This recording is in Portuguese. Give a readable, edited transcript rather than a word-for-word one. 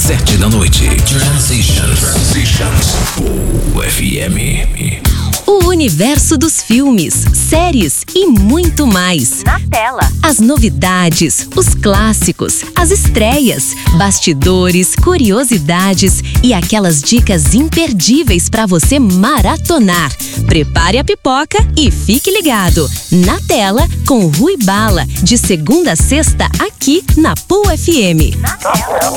7 da noite. Transitions. UFM. O universo dos filmes, séries e muito mais. Na tela. As novidades, os clássicos, as estreias, bastidores, curiosidades e aquelas dicas imperdíveis para você maratonar. Prepare a pipoca e fique ligado. Na tela com Rui Bala, de segunda a sexta aqui na PUC FM. Na tela.